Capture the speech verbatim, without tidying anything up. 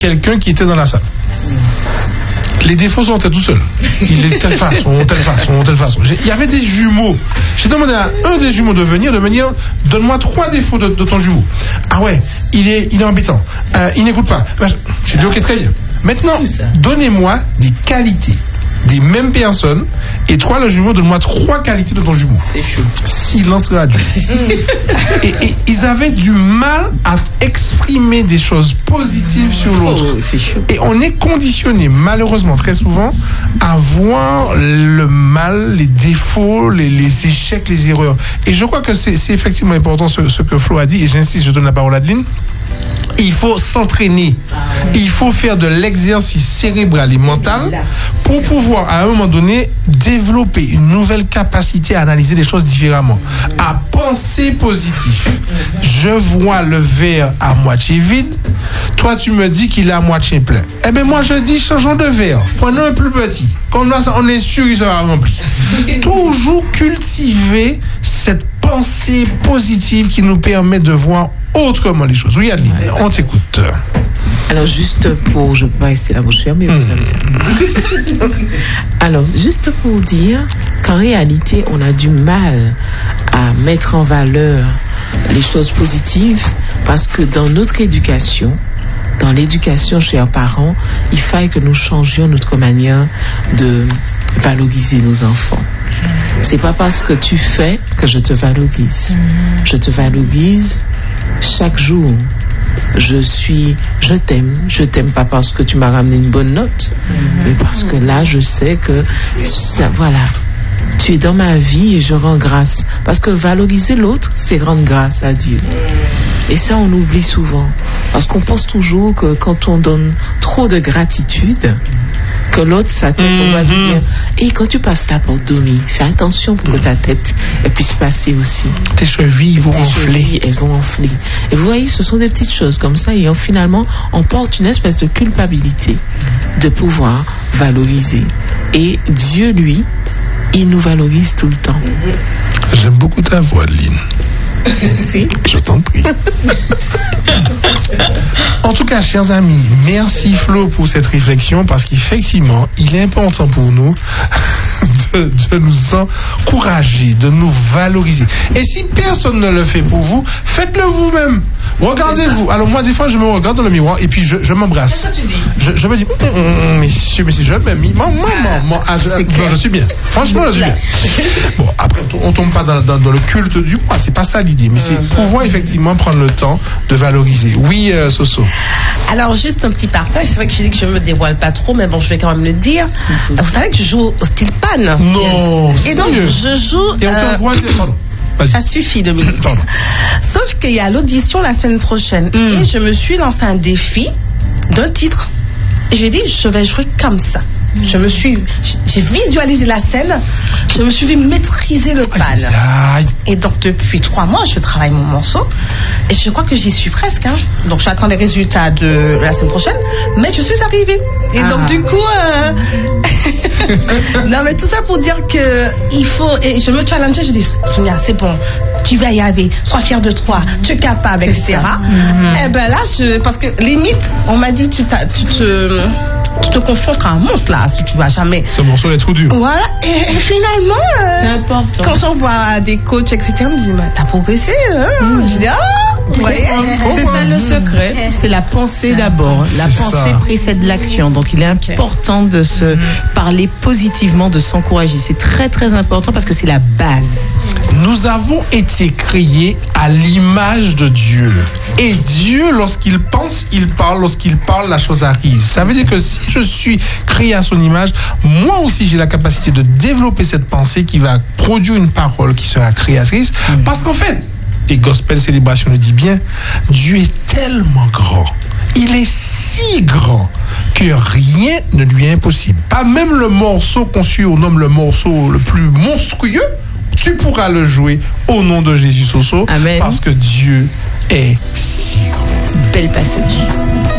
quelqu'un qui était dans la salle. Les défauts sont tout seuls. Il est telle façon, telle façon, telle façon. Il y avait des jumeaux. J'ai demandé à un des jumeaux de venir, de me dire, donne-moi trois défauts de, de ton jumeau. Ah ouais, il est, il est embêtant. Euh, il n'écoute pas. J'ai dit, ok, très bien. Maintenant, donnez-moi des qualités des mêmes personnes, et toi, le jumeau, donne-moi trois qualités de ton jumeau. C'est chaud. Silence radio. et, et ils avaient du mal à exprimer des choses positives sur l'autre. Oh, c'est chaud. Et on est conditionné, malheureusement, très souvent, à voir le mal, les défauts, les, les échecs, les erreurs. Et je crois que c'est, c'est effectivement important ce, ce que Flo a dit, et j'insiste, je donne la parole à Adeline. Il faut s'entraîner. Il faut faire de l'exercice cérébral et mental pour pouvoir, à un moment donné, développer une nouvelle capacité à analyser les choses différemment, à penser positif. Je vois le verre à moitié vide. Toi, tu me dis qu'il est à moitié plein. Eh bien, moi, je dis, changeons de verre. Prenons un plus petit. Comme ça, on est sûr qu'il sera rempli. Toujours cultiver cette pensée positive qui nous permet de voir autrement les choses. Oui, Adeline, on t'écoute. Alors, juste pour... Je ne peux pas rester la bouche fermée, vous mmh. savez ça. Alors, juste pour dire qu'en réalité, on a du mal à mettre en valeur les choses positives parce que dans notre éducation, dans l'éducation chez un parent, il faille que nous changions notre manière de valoriser nos enfants. C'est pas parce que tu fais que je te valorise. Je te valorise chaque jour. Je suis, je t'aime. Je t'aime pas parce que tu m'as ramené une bonne note, mais parce que là, je sais que ça, voilà, tu es dans ma vie et je rends grâce. Parce que valoriser l'autre, c'est rendre grâce à Dieu. Et ça, on oublie souvent. Parce qu'on pense toujours que quand on donne trop de gratitude, que l'autre, sa tête, mm-hmm. on va lui dire, et quand tu passes la porte dormir, fais attention pour que ta tête elle puisse passer aussi. Tes chevilles vont Tes enfler. Chevilles, elles vont enfler. Et vous voyez, ce sont des petites choses comme ça, et finalement, on porte une espèce de culpabilité de pouvoir valoriser. Et Dieu, lui, il nous valorise tout le temps. J'aime beaucoup ta voix, Adeline. Si. Je t'en prie. En tout cas, chers amis, merci Flo pour cette réflexion, parce qu'effectivement, il est important pour nous de, de nous encourager, de nous valoriser. Et si personne ne le fait pour vous, faites-le vous-même. Regardez-vous. Alors moi, des fois, je me regarde dans le miroir et puis je, je m'embrasse. Qu'est-ce que tu dis? Je, je me dis, monsieur, monsieur, je m'aime. Moi, moi, moi, je, je, je suis bien. Franchement, je suis bien. Bon, après, on tombe pas dans, dans, dans le culte du moi. C'est pas ça l'idée, mais c'est pouvoir effectivement prendre le temps de valoriser. Oui, euh, Soso. Alors, juste un petit partage. C'est vrai que j'ai dit que je me dévoile pas trop, mais bon, je vais quand même le dire. Vous savez que je joue au style pan. Non. Et donc, je joue. Et on te euh, voit. Pardon. Ça suffit, Dominique. Pardon. Sauf qu'il y a l'audition la semaine prochaine. Mm. Et je me suis lancé un défi d'un titre. Et j'ai dit, je vais jouer comme ça. Je me suis, j'ai visualisé la scène, je me suis vu maîtriser le pan. Aïe, aïe. Et donc depuis trois mois, je travaille mon morceau et je crois que j'y suis presque. Hein. Donc j'attends les résultats de la semaine prochaine, mais je suis arrivée. Et ah. donc du coup, euh... non mais tout ça pour dire que il faut. Et je me challengeais, je dis Sonia, c'est bon. Tu vas y arriver, sois fier de toi, tu es capable, et cetera. Mm-hmm. Et ben là, je, parce que limite, on m'a dit tu, tu te, tu te confrontes à un monstre là, si tu vas jamais. Ce morceau est trop dur. Voilà. Et, et finalement, euh, c'est important. Quand j'envoie des coachs, et cetera, on me dit, t'as progressé. Hein? Mm-hmm. Je dis ah. Vous voyez, c'est ça le secret, c'est la pensée d'abord. La c'est pensée ça. Précède l'action, donc il est important de se parler positivement, de s'encourager. C'est très très important parce que c'est la base. Nous avons été créés à l'image de Dieu. Et Dieu, lorsqu'il pense, il parle. Lorsqu'il parle, la chose arrive. Ça veut dire que si je suis créé à son image, moi aussi j'ai la capacité de développer cette pensée qui va produire une parole qui sera créatrice. Mmh. Parce qu'en fait, et Gospel Célébration le dit bien, Dieu est tellement grand, il est si grand que rien ne lui est impossible. Pas même le morceau qu'on surnomme le morceau le plus monstrueux, tu pourras le jouer au nom de Jésus Soso. Amen. Parce que Dieu est si grand. Bel passage.